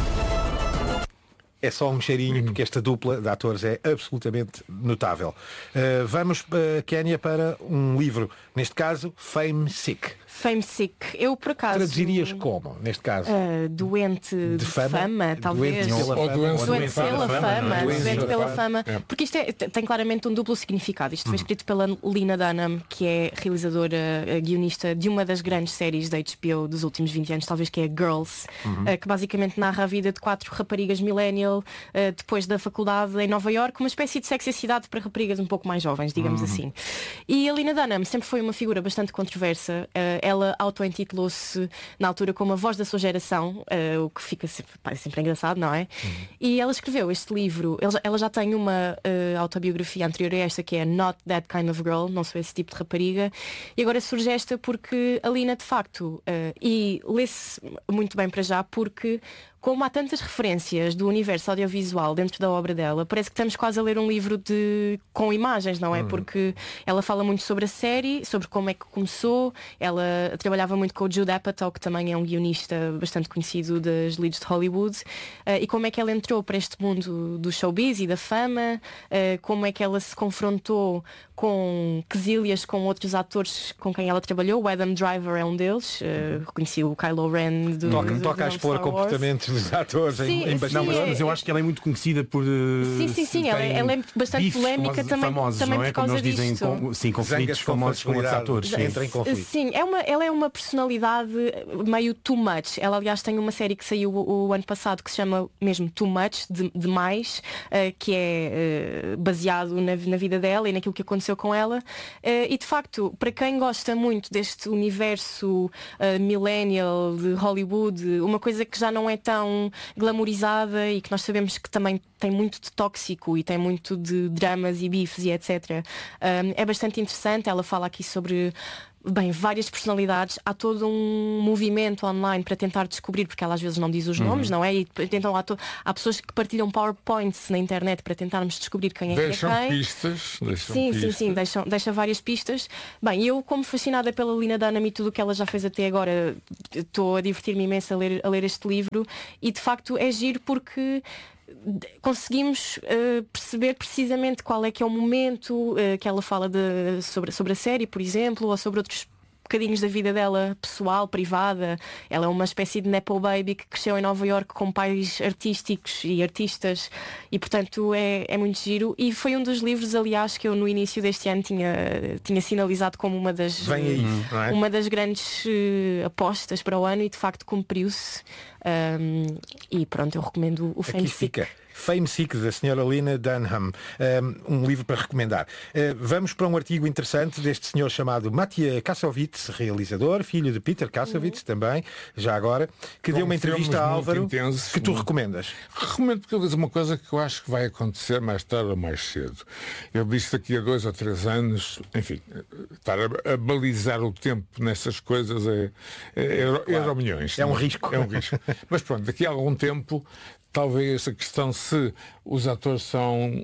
É só um cheirinho, porque esta dupla de atores é absolutamente notável. Uh, vamos, uh, Kénia, para um livro, neste caso, Fame Sick. Fame Sick. Eu, por acaso... Traduzirias como, neste caso? Uh, doente de, de fama, fama talvez. Doente pela fama. Doente, doente pela fama. fama. É? Doente, doente pela fama. É. Porque isto é, tem claramente um duplo significado. Isto foi escrito pela Lena Dunham, que é realizadora, guionista de uma das grandes séries da H B O dos últimos vinte anos, talvez, que é Girls, uhum. uh, que basicamente narra a vida de quatro raparigas millennial uh, depois da faculdade em Nova Iorque, uma espécie de Sex e Cidade para raparigas um pouco mais jovens, digamos uhum. assim. E a Lena Dunham sempre foi uma figura bastante controversa. Uh, ela auto-intitulou-se na altura como a voz da sua geração, uh, o que fica sempre, pá, sempre engraçado, não é? Uhum. E ela escreveu este livro, ela já, ela já tem uma uh, autobiografia anterior a esta, que é Not That Kind of Girl, não sou esse tipo de rapariga, e agora surge esta porque a Lena, de facto, uh, e lê-se muito bem para já, porque como há tantas referências do universo audiovisual dentro da obra dela, parece que estamos quase a ler um livro de... com imagens, não é? Uhum. Porque ela fala muito sobre a série, sobre como é que começou. Ela trabalhava muito com o Judd Apatow, que também é um guionista bastante conhecido das leads de Hollywood, uh, e como é que ela entrou para este mundo do showbiz e da fama, uh, como é que ela se confrontou com quesílias com outros atores com quem ela trabalhou. O Adam Driver é um deles, uh, reconheci o Kylo Ren do, toca, do, toca a expor comportamentos dos atores sim, em, em sim, não, mas, é... mas eu acho que ela é muito conhecida por uh, sim, sim, sim, ela, ela é bastante polémica também, famosos, também não é? por causa Como eles dizem, disto. Com, sim, conflitos famosos com outros atores. Entra em conflito. Sim, é uma, ela é uma personalidade meio too much. Ela, aliás, tem uma série que saiu o, o ano passado que se chama mesmo Too Much, de, demais, uh, que é uh, baseado na, na vida dela e naquilo que aconteceu com ela. Uh, e de facto, para quem gosta muito deste universo uh, millennial de Hollywood, uma coisa que já não é tão glamourizada e que nós sabemos que também tem muito de tóxico e tem muito de dramas e bifes e etcétera. Um, é bastante interessante. Ela fala aqui sobre bem, várias personalidades. Há todo um movimento online para tentar descobrir, porque ela às vezes não diz os nomes, uhum. não é? E então há, to... há pessoas que partilham PowerPoints na internet para tentarmos descobrir quem é deixam que é quem. Pistas, deixam sim, pistas. sim, sim, deixam, deixa várias pistas. Bem, eu como fascinada pela Lena Dunham e tudo o que ela já fez até agora, estou a divertir-me imenso a ler, a ler este livro e de facto é giro porque conseguimos uh, perceber precisamente qual é que é o momento uh, que ela fala de, sobre, sobre a série, por exemplo, ou sobre outros bocadinhos da vida dela pessoal, privada. Ela é uma espécie de nepo baby que cresceu em Nova Iorque com pais artísticos e artistas e portanto é, é muito giro e foi um dos livros, aliás, que eu no início deste ano tinha, tinha sinalizado como uma das, Vem aí, não é? uma das grandes uh, apostas para o ano e de facto cumpriu-se. Um, e pronto, eu recomendo o Fame Sick. Fame Sick, da senhora Lena Dunham, um livro para recomendar. Vamos para um artigo interessante deste senhor chamado Mattia Kassovitz, realizador, filho de Peter Kassovitz, uhum. também, já agora, que deu uma entrevista a Álvaro intensos, que tu recomendas. Recomendo porque ele diz uma coisa que eu acho que vai acontecer mais tarde ou mais cedo. Ele disse daqui a dois ou três anos, enfim, estar a, a balizar o tempo nessas coisas é, é, é, claro. é euro milhões. É um risco. É um risco. Mas pronto, daqui a algum tempo talvez a questão se os atores são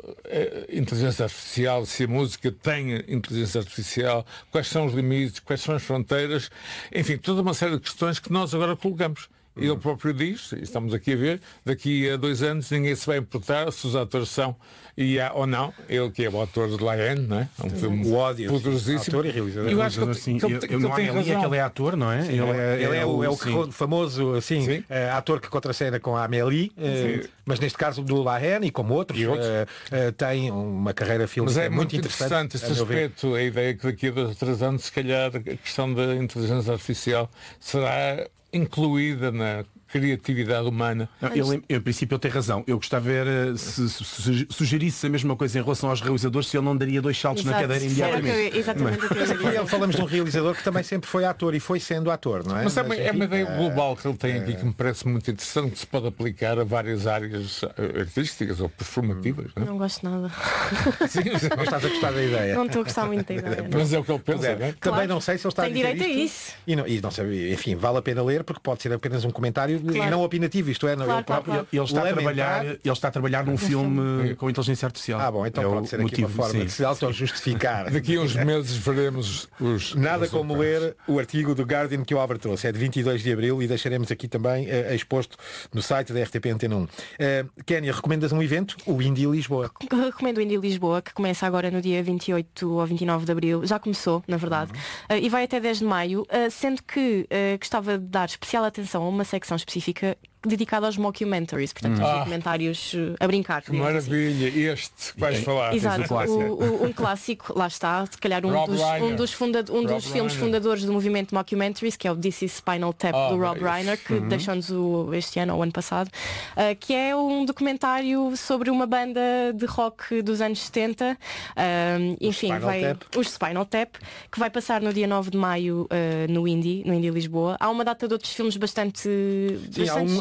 é, inteligência artificial, se a música tem inteligência artificial, quais são os limites, quais são as fronteiras, enfim, toda uma série de questões que nós agora colocamos. Ele próprio diz, estamos aqui a ver, daqui a dois anos ninguém se vai importar se os atores são e há, ou não, ele que é o ator de Lion, não é? Um filme o ódio, poderosíssimo. Ator e realizador. Eu acho que, assim, que, ele, eu, eu não há ali é que ele é ator, não é? Sim, ele, é, ele é, é o, é o famoso assim, uh, ator que contracena com a Amélie, uh, mas neste caso do Lion e como outros, e outros. Uh, uh, tem uma carreira fílmica mas é muito, muito interessante. interessante este aspecto, a ideia que daqui a dois ou três anos, se calhar, a questão da inteligência artificial será incluída na criatividade humana. Não, ele, em princípio ele tem razão. Eu gostava de ver se, se, se sugerisse a mesma coisa em relação aos realizadores, se ele não daria dois saltos Exato. na cadeira imediatamente. Exatamente. Mas, falamos de um realizador que também sempre foi ator e foi sendo ator, não é? Mas é uma, é uma ideia global que ele tem aqui que me parece muito interessante, que se pode aplicar a várias áreas artísticas ou performativas. Não, é? Não gosto nada. Sim, não estás a gostar da ideia. Não estou a gostar muito da ideia. Mas é o que ele pensa, não é? Também claro. não sei se ele está tem a dizer direito isto, a isso. E não, e não sei, enfim, vale a pena ler porque pode ser apenas um comentário claro. não opinativo, isto é, claro, ele próprio claro, claro. Ele está, a trabalhar, ele está a trabalhar num filme com inteligência artificial. Ah, bom, então é pode ser aqui motivo, uma forma sim. de se auto-justificar. Daqui a uns meses veremos os... Nada como ler o artigo do Guardian que o Álvaro trouxe. É de vinte e dois de abril e deixaremos aqui também uh, exposto no site da R T P Antena um. Uh, Kénia, recomendas um evento? O Indie Lisboa. Recomendo o Indie Lisboa, que começa agora no dia vinte e oito ou vinte e nove de abril. Já começou, na verdade. Uhum. Uh, e vai até dez de maio, uh, sendo que uh, gostava de dar especial atenção a uma secção específica dedicado aos mockumentaries, portanto, ah, os documentários uh, a brincar. Que maravilha, assim. Este que vais é, falar. Exato, o, o, um clássico, lá está, se calhar um Rob dos, um dos, funda um dos filmes fundadores do movimento mockumentaries, que é o This is Spinal Tap, oh, do Rob Reiner, que uhum. deixou-nos este ano ou ano passado, uh, que é um documentário sobre uma banda de rock dos anos setenta, uh, enfim, Spinal vai, Tap. os Spinal Tap, que vai passar no dia nove de maio uh, no Indie, no Indie Lisboa. Há uma data de outros filmes bastante, Sim, bastante há um, há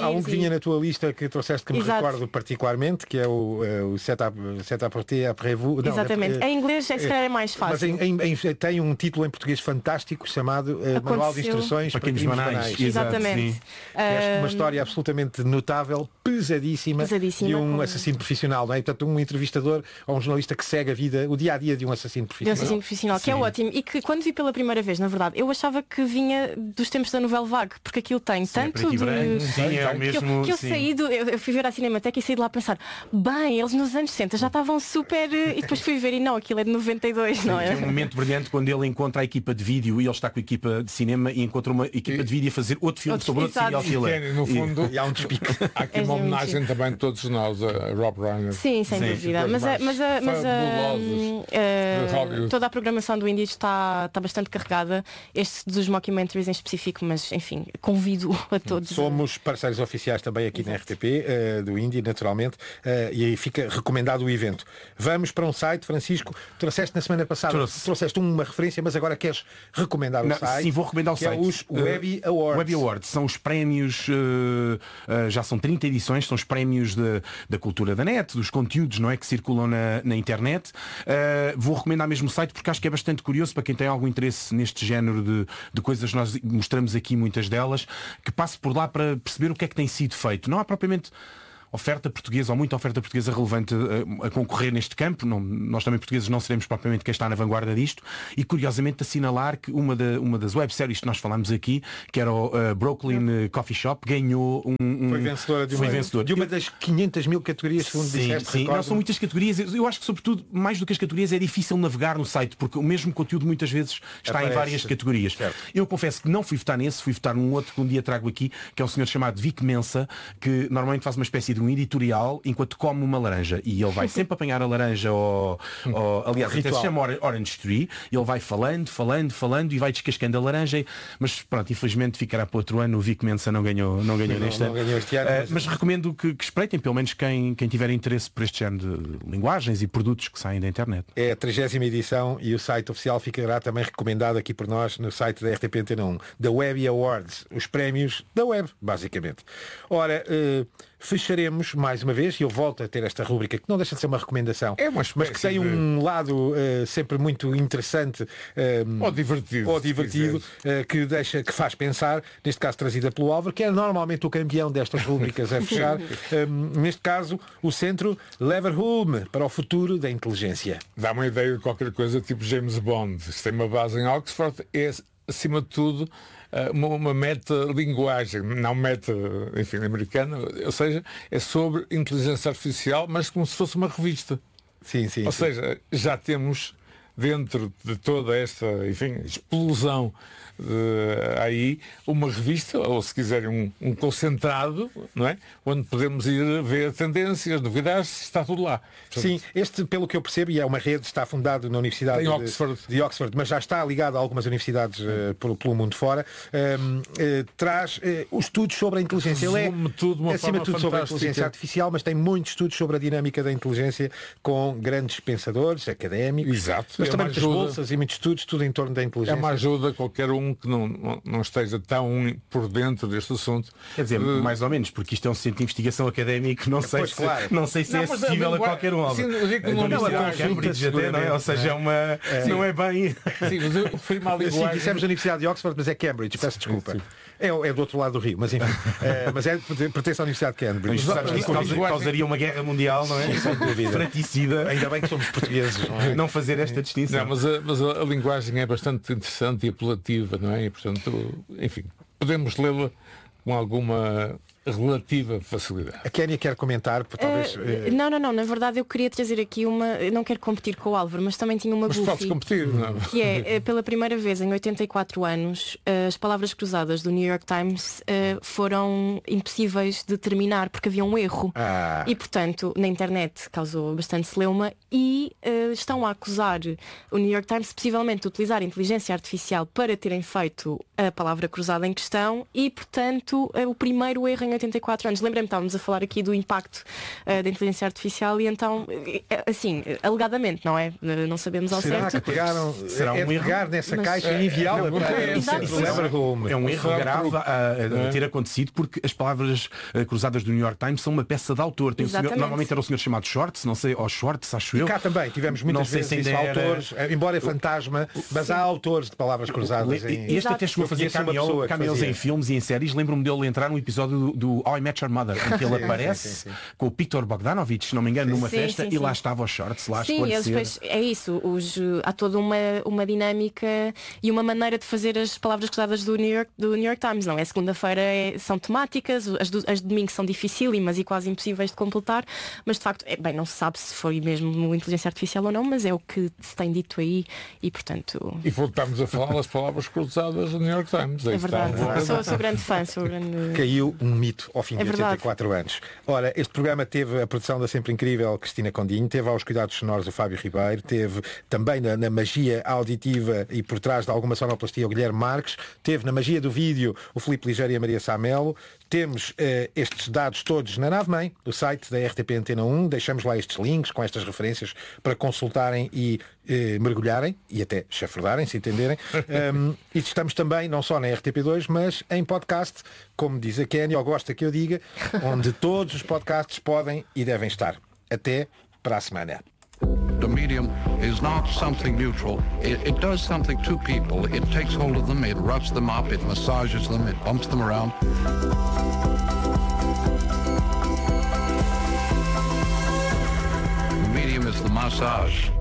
há um que vinha na tua lista que trouxeste que me Exato. recordo particularmente, que é o, uh, o Set à Portée après vous. Não, Exatamente. É, em inglês é, se calhar é mais fácil. Mas em, em, em, tem um título em português fantástico chamado uh, Manual de Instruções para Crimes Banais. Exatamente. É uma história absolutamente notável, pesadíssima, pesadíssima de um com... assassino profissional, não é? Portanto, um entrevistador ou um jornalista que segue a vida, o dia a dia de um assassino profissional. De um assassino profissional, que é ótimo. E que quando vi pela primeira vez, na verdade, eu achava que vinha dos tempos da novela Vague, porque aquilo tem sim, tanto de. Sim, é o mesmo, que eu, que eu sim. saí do. Eu, eu fui ver a Cinemateca e saí de lá a pensar, bem, eles nos anos sessenta já estavam super. E depois fui ver e não, aquilo é de noventa e dois, não é? É um momento brilhante quando ele encontra a equipa de vídeo e ele está com a equipa de cinema e encontra uma equipa e... de vídeo a fazer outro filme outro sobre outro serial killer. No fundo, e há um despique. Há aqui uma homenagem também de todos nós a Rob Reiner. Sim, sem sim. dúvida. Mas, a, mas, a, mas a, a, toda a programação do Indie está, está bastante carregada. Este dos mockumentaries em específico, mas enfim, convido a todos. Somos parceiros oficiais também aqui Exato. na R T P, uh, do Indie, naturalmente, uh, e aí fica recomendado o evento. Vamos para um site, Francisco, trouxeste na semana passada, Trouxe. trouxeste uma referência, mas agora queres recomendar Não, o site? Sim, vou recomendar o que site. É os Webby Awards. Webby Awards são os prémios, uh, uh, já são trinta edições, são os prémios de, da cultura da net, dos conteúdos, não é, que circulam na, na internet. Uh, vou recomendar mesmo o site porque acho que é bastante curioso para quem tem algum interesse neste género de, de coisas, nós mostramos aqui muitas delas, que passe por lá para perceber o que é que tem sido feito. Não há propriamente oferta portuguesa ou muita oferta portuguesa relevante a, a concorrer neste campo. Não, nós também portugueses não seremos propriamente quem está na vanguarda disto. E curiosamente assinalar que uma, da, uma das webséries que nós falámos aqui, que era o uh, Brooklyn Coffee Shop, ganhou um... um foi vencedora de, foi uma, vencedor. de uma das quinhentas mil categorias, segundo sim, disseste. Sim, não são muitas categorias. Eu acho que sobretudo, mais do que as categorias, é difícil navegar no site, porque o mesmo conteúdo muitas vezes está Aparece. em várias categorias. Certo. Eu confesso que não fui votar nesse, fui votar num outro que um dia trago aqui, que é um senhor chamado Vic Mensa, que normalmente faz uma espécie de um editorial enquanto come uma laranja, e ele vai sempre apanhar a laranja ao, ao, aliás, até se chama Orange Tree, e ele vai falando, falando, falando e vai descascando a laranja, mas pronto, infelizmente ficará para outro ano. O Vic Mensa não ganhou, não ganhou não, neste não ano, ganhou este ano, uh, mas... mas recomendo que, que espreitem, pelo menos quem, quem tiver interesse por este género de linguagens e produtos que saem da internet. É a trigésima edição e o site oficial ficará também recomendado aqui por nós no site da R T P Antena um, da Webby Awards, os prémios da web, basicamente. Ora, uh, fecharemos mais uma vez, e eu volto a ter esta rúbrica que não deixa de ser uma recomendação, é uma mas que tem um lado uh, sempre muito interessante um, ou divertido, ou divertido uh, que, deixa, que faz pensar, neste caso trazida pelo Álvaro, que é normalmente o campeão destas rúbricas a fechar. um, neste caso, o Centro Leverhulme para o futuro da inteligência. Dá uma ideia de qualquer coisa tipo James Bond. Isto tem uma base em Oxford, é acima de tudo uma, uma meta-linguagem, não meta, enfim, americana, ou seja, é sobre inteligência artificial, mas como se fosse uma revista. Sim, sim. Ou sim. seja, já temos dentro de toda esta, enfim, explosão de, aí, uma revista, ou se quiserem um, um concentrado, não é? Onde podemos ir ver tendências, novidades, está tudo lá. Portanto, sim, este, pelo que eu percebo, e é uma rede, está fundado na Universidade de Oxford. De, de Oxford, mas já está ligado a algumas universidades uh, pelo, pelo mundo fora, um, uh, traz uh, os estudos sobre a inteligência. Ele é, tudo uma acima de tudo, sobre a inteligência artificial, mas tem muitos estudos sobre a dinâmica da inteligência com grandes pensadores, académicos. Exato. Mas é também muitas bolsas e muitos estudos, tudo em torno da inteligência. É uma ajuda a qualquer um que não, não, não esteja tão por dentro deste assunto. Quer dizer, uh, mais ou menos, porque isto é um centro de investigação académico, não sei pois, se, claro. não sei se não, é acessível a qualquer um. Sim, não, não, não, Cambridge até, não é? Ou seja, é uma, é. não é bem... Sim, mas eu referi mal Sim, dissemos a Universidade de Oxford, mas é Cambridge, peço desculpa. Sim, sim. É, é do outro lado do rio, mas enfim. é, mas é, pertence à Universidade de Cambridge. Mas, sabes, isso causa, causaria uma guerra mundial, não é? Sem dúvida. Fraticida. Ainda bem que somos portugueses. Não, é? Não fazer esta distinção. Não, mas, a, mas a, a linguagem é bastante interessante e apelativa, não é? E, portanto, enfim, podemos lê-la com alguma relativa facilidade. A Kénia quer comentar, talvez... Uh, uh... Não, não, não. Na verdade eu queria trazer aqui uma... Eu não quero competir com o Álvaro, mas também tinha uma mas Goofy. Mas podes competir, não? Que é, pela primeira vez em oitenta e quatro anos, as palavras cruzadas do New York Times uh, foram impossíveis de terminar, porque havia um erro. Ah. E, portanto, na internet causou bastante celeuma e uh, estão a acusar o New York Times, possivelmente, de utilizar a inteligência artificial para terem feito a palavra cruzada em questão e, portanto, uh, o primeiro erro em oitenta e quatro anos. Lembrei-me, estávamos a falar aqui do impacto uh, da inteligência artificial e então, assim, alegadamente, não é? Não sabemos ao Será certo. Que pegaram, Será é um pegar erro? nessa Mas, caixa e enviá-la para é um erro grave a, a ter acontecido porque as palavras uh, cruzadas do New York Times são uma peça de autor. Tem um senhor, normalmente era o senhor chamado Shorts, não sei, ou Shorts, acho eu. E cá também tivemos muitas não vezes isso, era... autores, embora é fantasma, mas Sim. há autores de palavras cruzadas. Em... Este Exato. Até chegou a fazer caminhão, caminhões em filmes e em séries. Lembro-me dele entrar num episódio do, do How I Met Your Mother, em que ele aparece sim, sim, sim. com o Peter Bogdanovich, se não me engano, numa sim, festa sim, sim. e lá estava o Shorts, lá a Sim, eles depois, é isso. Os, há toda uma, uma dinâmica e uma maneira de fazer as palavras cruzadas do New York, do New York Times. Não é? Segunda-feira é, são temáticas, as, do, as de domingo são dificílimas e quase impossíveis de completar, mas de facto, é, bem, não se sabe se foi mesmo inteligência artificial ou não, mas é o que se tem dito aí e portanto. E voltamos a falar das palavras cruzadas do New York Times. É verdade, sou, sou grande fã, sou grande. Caiu um mito ao fim é de oitenta e quatro anos. Ora, este programa teve a produção da sempre incrível Cristina Condinho, teve aos cuidados sonoros o Fábio Ribeiro, teve também na, na magia auditiva e por trás de alguma sonoplastia o Guilherme Marques, teve na magia do vídeo o Filipe Ligeiro e a Maria Samelo. Temos uh, estes dados todos na nave-mãe do site da R T P Antena um. Deixamos lá estes links com estas referências para consultarem e uh, mergulharem e até chafurdarem, se entenderem. Um, e estamos também, não só na R T P dois, mas em podcast, como diz a Kenny, ou gosta que eu diga, onde todos os podcasts podem e devem estar. Até para a semana. The medium is not something neutral. It, it does something to people. It takes hold of them, it roughs them up, it massages them, it bumps them around. The medium is the massage.